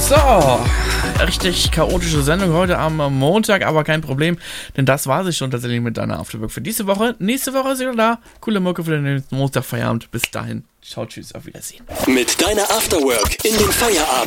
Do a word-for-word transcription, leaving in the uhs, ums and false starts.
So, richtig chaotische Sendung heute am Montag, aber kein Problem, denn das war sie schon tatsächlich mit deiner Afterwork für diese Woche. Nächste Woche ist wieder da. Coole Mucke für den nächsten Montag Feierabend. Bis dahin. Ciao, tschüss, auf Wiedersehen. Mit deiner Afterwork in den Feierabend.